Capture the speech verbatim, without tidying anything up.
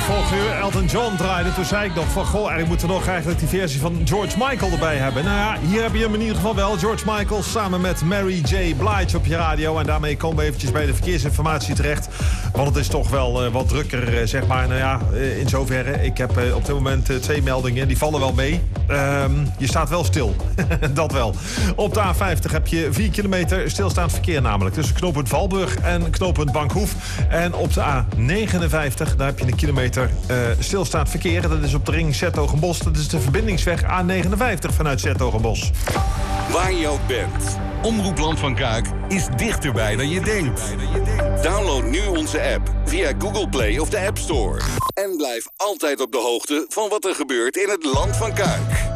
vorige uur Elton John draaide, toen zei ik nog van... goh, eigenlijk moeten we nog eigenlijk die versie van George Michael erbij hebben. Nou ja, hier heb je hem in ieder geval wel. George Michael samen met Mary J. Blige op je radio. En daarmee komen we eventjes bij de verkeersinformatie terecht. Want het is toch wel uh, wat drukker, uh, zeg maar. Nou ja, uh, in zoverre. Ik heb uh, op dit moment uh, twee meldingen. Die vallen wel mee. Uh, je staat wel stil. Dat wel. Op de A vijftig heb je vier kilometer stilstaand verkeer namelijk. Tussen knooppunt Valburg en knooppunt Bankhoef. En op de A negenenvijftig, daar heb je een kilometer uh, stilstaand verkeer. Dat is op de ring 's-Hertogenbosch. Dat is de verbindingsweg A negenenvijftig vanuit 's-Hertogenbosch. Waar je ook bent. Omroep Land van Kuik is dichterbij dan je denkt. Download nu onze app via Google Play of de App Store. En blijf altijd op de hoogte van wat er gebeurt in het Land van Kuik.